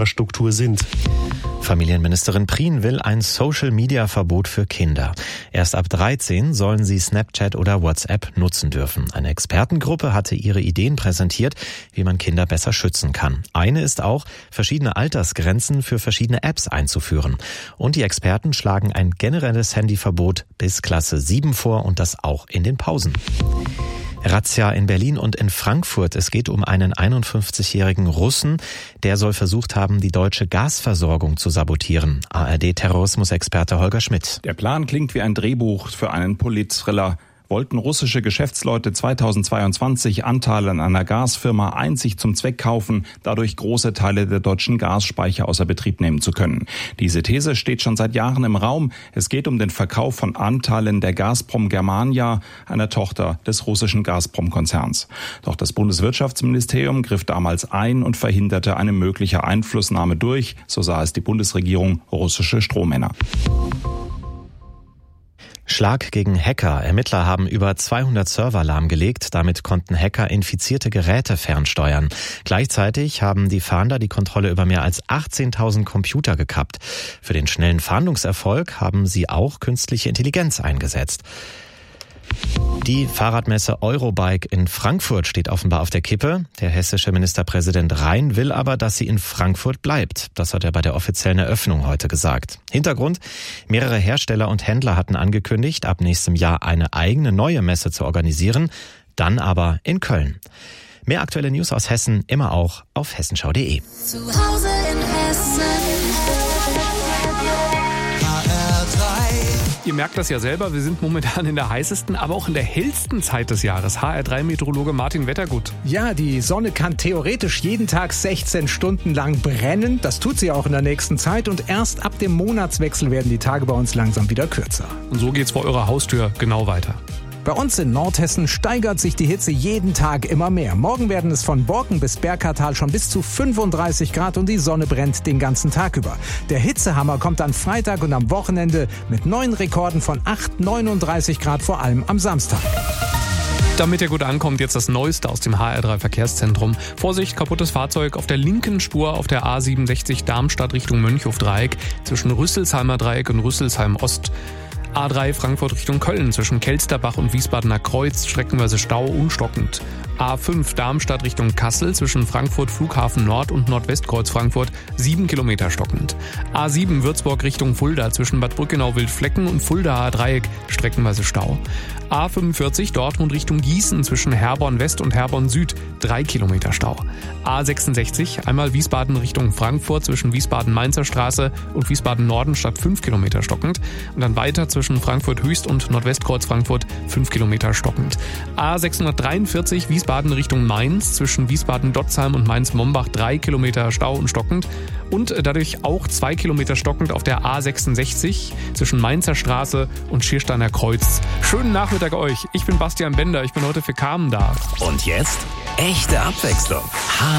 Infrastruktur sind. Familienministerin Prien will ein Social-Media-Verbot für Kinder. Erst ab 13 sollen sie Snapchat oder WhatsApp nutzen dürfen. Eine Expertengruppe hatte ihre Ideen präsentiert, wie man Kinder besser schützen kann. Eine ist auch, verschiedene Altersgrenzen für verschiedene Apps einzuführen. Und die Experten schlagen ein generelles Handyverbot bis Klasse 7 vor und das auch in den Pausen. Razzia in Berlin und in Frankfurt. Es geht um einen 51-jährigen Russen. Der soll versucht haben, die deutsche Gasversorgung zu sabotieren. ARD-Terrorismusexperte Holger Schmidt. Der Plan klingt wie ein Drehbuch für einen Polit-Thriller. Wollten russische Geschäftsleute 2022 Anteile an einer Gasfirma einzig zum Zweck kaufen, dadurch große Teile der deutschen Gasspeicher außer Betrieb nehmen zu können. Diese These steht schon seit Jahren im Raum. Es geht um den Verkauf von Anteilen der Gazprom Germania, einer Tochter des russischen Gazprom-Konzerns. Doch das Bundeswirtschaftsministerium griff damals ein und verhinderte eine mögliche Einflussnahme durch, so sah es die Bundesregierung, russische Strohmänner. Schlag gegen Hacker. Ermittler haben über 200 Server lahmgelegt. Damit konnten Hacker infizierte Geräte fernsteuern. Gleichzeitig haben die Fahnder die Kontrolle über mehr als 18.000 Computer gekappt. Für den schnellen Fahndungserfolg haben sie auch künstliche Intelligenz eingesetzt. Die Fahrradmesse Eurobike in Frankfurt steht offenbar auf der Kippe. Der hessische Ministerpräsident Rhein will aber, dass sie in Frankfurt bleibt. Das hat er bei der offiziellen Eröffnung heute gesagt. Hintergrund: mehrere Hersteller und Händler hatten angekündigt, ab nächstem Jahr eine eigene neue Messe zu organisieren, dann aber in Köln. Mehr aktuelle News aus Hessen immer auch auf hessenschau.de. Zu Hause in Hessen. Ihr merkt das ja selber, wir sind momentan in der heißesten, aber auch in der hellsten Zeit des Jahres. HR3-Meteorologe Martin Wettergut. Ja, die Sonne kann theoretisch jeden Tag 16 Stunden lang brennen. Das tut sie auch in der nächsten Zeit. Und erst ab dem Monatswechsel werden die Tage bei uns langsam wieder kürzer. Und so geht's vor eurer Haustür genau weiter. Bei uns in Nordhessen steigert sich die Hitze jeden Tag immer mehr. Morgen werden es von Borken bis Bergkartal schon bis zu 35 Grad und die Sonne brennt den ganzen Tag über. Der Hitzehammer kommt am Freitag und am Wochenende mit neuen Rekorden von 39 Grad, vor allem am Samstag. Damit ihr gut ankommt, jetzt das Neueste aus dem HR3 Verkehrszentrum. Vorsicht, kaputtes Fahrzeug auf der linken Spur auf der A67 Darmstadt Richtung Mönchhof-Dreieck zwischen Rüsselsheimer Dreieck und Rüsselsheim Ost. A3 Frankfurt Richtung Köln zwischen Kelsterbach und Wiesbadener Kreuz, streckenweise Stau unstockend. A5 Darmstadt Richtung Kassel zwischen Frankfurt Flughafen Nord und Nordwestkreuz Frankfurt 7 Kilometer stockend. A7 Würzburg Richtung Fulda zwischen Bad Brückenau-Wildflecken und Fuldaer Dreieck, streckenweise Stau. A45 Dortmund Richtung Gießen zwischen Herborn West und Herborn Süd 3 Kilometer Stau. A66 einmal Wiesbaden Richtung Frankfurt zwischen Wiesbaden-Mainzer Straße und Wiesbaden Norden statt 5 Kilometer stockend. Und dann weiter zwischen Frankfurt Höchst und Nordwestkreuz Frankfurt 5 Kilometer stockend. A643 Wiesbaden Richtung Mainz zwischen Wiesbaden-Dotzheim und Mainz-Mombach 3 Kilometer Stau und stockend. Und dadurch auch 2 Kilometer stockend auf der A66 zwischen Mainzer Straße und Schiersteiner Kreuz. Schönen Nachmittag euch. Ich bin Bastian Bender. Ich bin heute für Carmen da. Und jetzt echte Abwechslung.